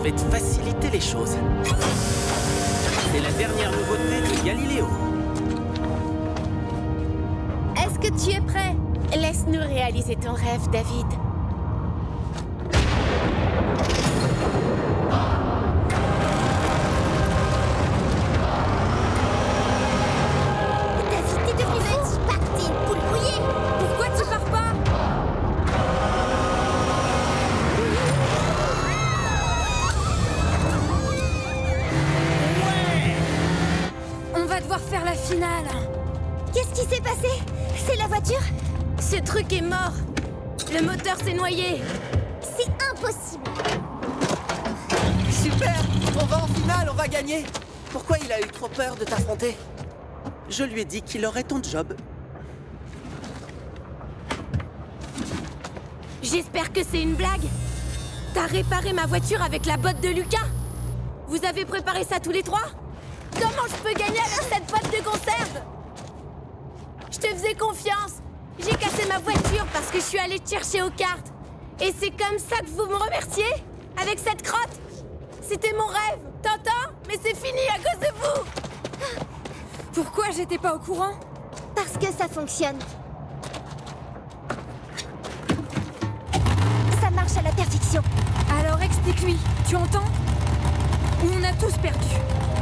vais te faciliter les choses. C'est la dernière nouveauté de Galiléo. Est-ce que tu es prêt? Laisse-nous réaliser ton rêve, David. David, t'es devenu fou. Pas que t'es une poule brouillée. Pourquoi tu pars pas? On va devoir faire la finale. Qu'est-ce qui s'est passé? C'est la voiture? Ce truc est mort. Le moteur s'est noyé. C'est impossible. Super! On va en finale, on va gagner! Pourquoi il a eu trop peur de t'affronter? Je lui ai dit qu'il aurait ton job. J'espère que c'est une blague. T'as réparé ma voiture avec la botte de Lucas? Vous avez préparé ça tous les trois? Comment je peux gagner avec cette boîte de conserve? Je te faisais confiance. J'ai cassé ma voiture parce que je suis allée te chercher aux cartes. Et c'est comme ça que vous me remerciez? Avec cette crotte? C'était mon rêve, t'entends? Mais c'est fini à cause de vous. Pourquoi j'étais pas au courant? Parce que ça fonctionne. Ça marche à la perfection. Alors explique-lui, tu entends? On a tous perdu.